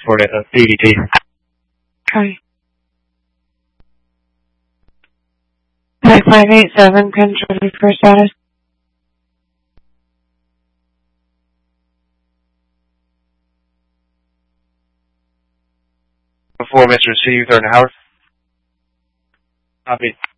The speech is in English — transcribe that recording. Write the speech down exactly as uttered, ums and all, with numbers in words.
for the uh, D D T. Okay. nine five eight seven, control for status. Before Mister C, third and Howard. Copy.